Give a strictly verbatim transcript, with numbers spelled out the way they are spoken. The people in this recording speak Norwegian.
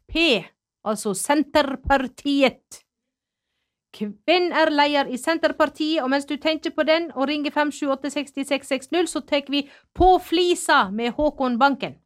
P, altså Senterpartiet. Hvem er leier i Senterpartiet, og mens du tenker på den og ringer fem sju åtte seks seks seks null, så tek vi På flisa med Håkon Banken.